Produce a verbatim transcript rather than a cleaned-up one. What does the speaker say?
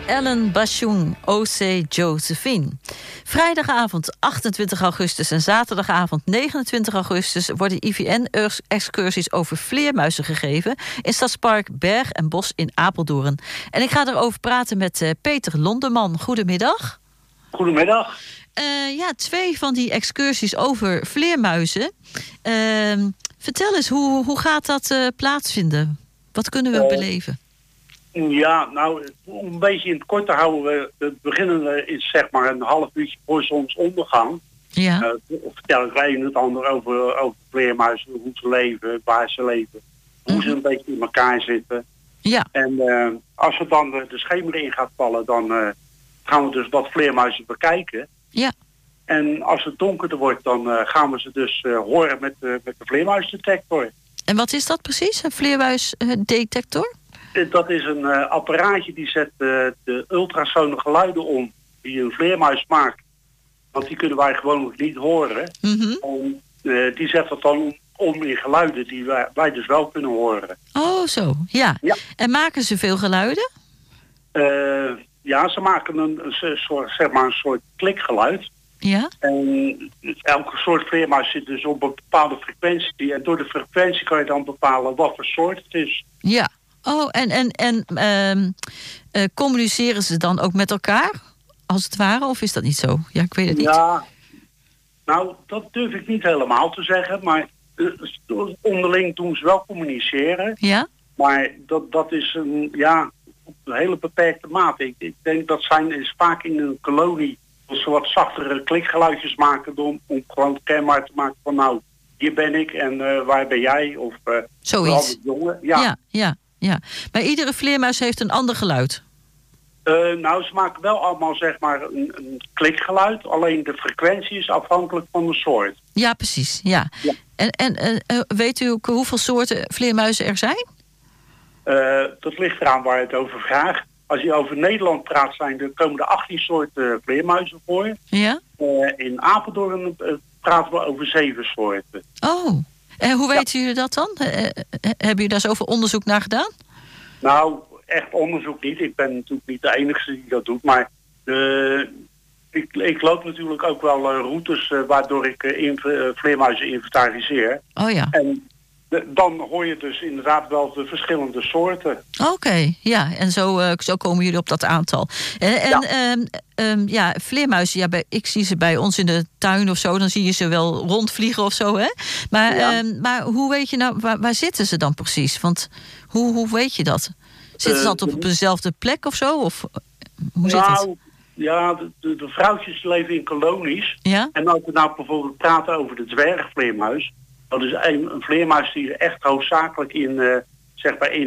Ellen Bashung, O C. Josephine. Vrijdagavond achtentwintig augustus en zaterdagavond negenentwintig augustus... worden I V N-excursies over vleermuizen gegeven... in Stadspark Berg en Bos in Apeldoorn. En ik ga erover praten met uh, Peter Londeman. Goedemiddag. Goedemiddag. Uh, ja, twee van die excursies over vleermuizen. Uh, vertel eens, hoe, hoe gaat dat uh, plaatsvinden? Wat kunnen we uh, beleven? Ja, nou, om een beetje in het kort te houden... we, we beginnen we is zeg maar een half uurtje voor zonsondergang. Ja. Uh, vertel ik een het ander over, over vleermuizen, hoe ze leven, waar ze leven. Hoe mm-hmm. ze een beetje in elkaar zitten. Ja. En uh, als er dan de, de schemer in gaat vallen... dan uh, gaan we dus wat vleermuizen bekijken. Ja. En als het donkerder wordt, dan uh, gaan we ze dus uh, horen met, uh, met de vleermuisdetector. En wat is dat precies, een vleermuisdetector? Dat is een uh, apparaatje die zet uh, de ultrasone geluiden om die een vleermuis maakt. Want die kunnen wij gewoon niet horen. Mm-hmm. En, uh, die zet dat dan om in geluiden die wij, wij dus wel kunnen horen. Oh, zo. Ja. ja. En maken ze veel geluiden? Uh, ja, ze maken een, een, soort, zeg maar een soort klikgeluid. Ja. En elke soort vleermuis zit dus op een bepaalde frequentie. En door de frequentie kan je dan bepalen wat voor soort het is. Ja. Oh, en, en, en uh, uh, communiceren ze dan ook met elkaar, als het ware? Of is dat niet zo? Ja, ik weet het niet. Ja, nou, dat durf ik niet helemaal te zeggen. Maar uh, onderling doen ze wel communiceren. Ja? Maar dat, dat is een, ja, op een hele beperkte mate. Ik, ik denk dat zijn is vaak in een kolonie... dat ze wat zachtere klikgeluidjes maken... om, om gewoon kenbaar te maken van... nou, hier ben ik en uh, waar ben jij? Of uh, zoiets. Jongen. Ja, ja, ja. Ja, maar iedere vleermuis heeft een ander geluid. Uh, nou, ze maken wel allemaal zeg maar een, een klikgeluid. Alleen de frequentie is afhankelijk van de soort. Ja, precies. Ja. ja. En, en uh, weet u ook hoeveel soorten vleermuizen er zijn? Uh, dat ligt eraan waar je het over vraagt. Als je over Nederland praat, zijn er komen er achttien soorten vleermuizen voor. Ja. Uh, in Apeldoorn uh, praten we over zeven soorten. Oh. En hoe weten ja. jullie dat dan? Uh, hebben jullie daar zoveel onderzoek naar gedaan? Nou, echt onderzoek niet. Ik ben natuurlijk niet de enige die dat doet. Maar uh, ik, ik loop natuurlijk ook wel uh, routes uh, waardoor ik uh, inv- uh, vleermuizen inventariseer. Oh ja. En de, dan hoor je dus inderdaad wel de verschillende soorten. Oké, okay, ja. En zo, uh, zo komen jullie op dat aantal. En, en ja. Um, um, ja, vleermuizen, ja, bij, ik zie ze bij ons in de tuin of zo. Dan zie je ze wel rondvliegen of zo, hè? Maar, ja. um, maar hoe weet je nou, waar, waar zitten ze dan precies? Want hoe, hoe weet je dat? Zitten uh, ze altijd op dezelfde plek of zo? Of hoe zit nou, het? Ja, de, de, de vrouwtjes leven in kolonies. Ja? En als we nou bijvoorbeeld praten over de dwergvleermuis... dat is een, een vleermuis die echt hoofdzakelijk in, uh, zeg maar in